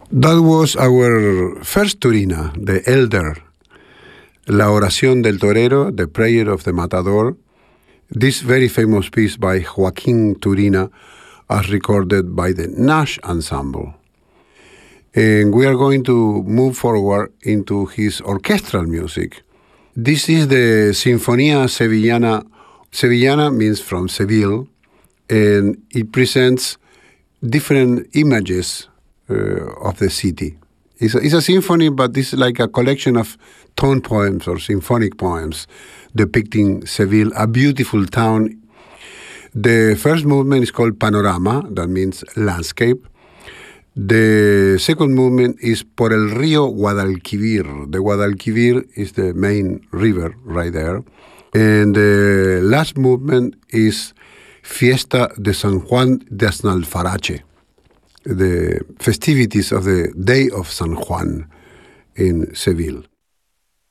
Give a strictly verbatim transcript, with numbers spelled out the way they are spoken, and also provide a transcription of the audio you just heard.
That was our first Turina, the Elder, La Oración del Torero, the Prayer of the Matador. This very famous piece by Joaquin Turina, as recorded by the Nash Ensemble. And we are going to move forward into his orchestral music. This is the Sinfonía Sevillana. Sevillana means from Seville, and it presents different images uh, of the city. It's a, it's a symphony, but it's like a collection of tone poems or symphonic poems depicting Seville, a beautiful town. The first movement is called Panorama, that means landscape. The second movement is Por el Río Guadalquivir. The Guadalquivir is the main river right there. And the last movement is Fiesta de San Juan de Aznalfarache, the festivities of the Day of San Juan in Seville.